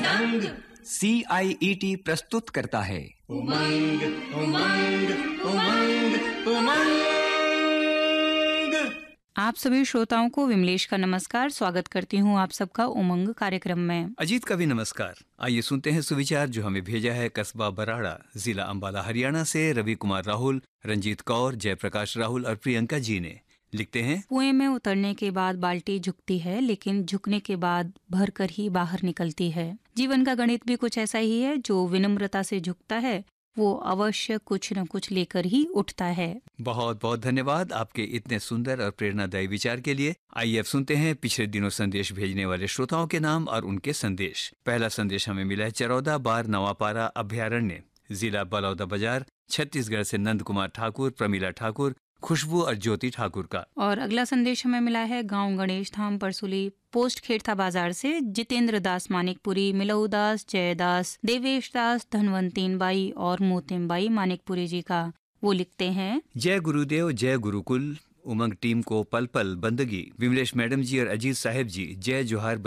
रंग। CIET प्रस्तुत करता है उमंग उमंग उमंग उमंग। आप सभी श्रोताओं को विमलेश का नमस्कार। स्वागत करती हूँ आप सबका उमंग कार्यक्रम में। अजीत का भी नमस्कार। आइए सुनते हैं सुविचार जो हमें भेजा है कस्बा बराड़ा, जिला अंबाला, हरियाणा से रवि कुमार राहुल, रंजीत कौर, जयप्रकाश राहुल और प्रियंका जी ने। लिखते हैं, कुएं में उतरने के बाद बाल्टी झुकती है, लेकिन झुकने के बाद भर कर ही बाहर निकलती है। जीवन का गणित भी कुछ ऐसा ही है। जो विनम्रता से झुकता है वो अवश्य कुछ न कुछ लेकर ही उठता है। बहुत बहुत धन्यवाद आपके इतने सुंदर और प्रेरणादायी विचार के लिए। आइए अब सुनते हैं पिछले दिनों संदेश भेजने वाले श्रोताओं के नाम और उनके संदेश। पहला संदेश हमें मिला है चरौदा बार नवापारा अभ्यारण्य, जिला बलौदा बाजार, छत्तीसगढ़ से नंद कुमार ठाकुर, प्रमीला ठाकुर, खुशबू और ज्योति ठाकुर का। और अगला संदेश हमें मिला है गांव गणेश धाम परसुली पोस्ट खेड़था बाजार से जितेंद्र दास मानिकपुरी, मिलऊ दास, जयदास, देवेश दास, धनवंतीन बाई और मोतिम बाई मानिकपुरी जी का। वो लिखते हैं, जय गुरुदेव, जय गुरुकुल। उमंग टीम को पल पल बंदगी। विमलेश मैडम जी और अजीत साहब जी, जय जोहार।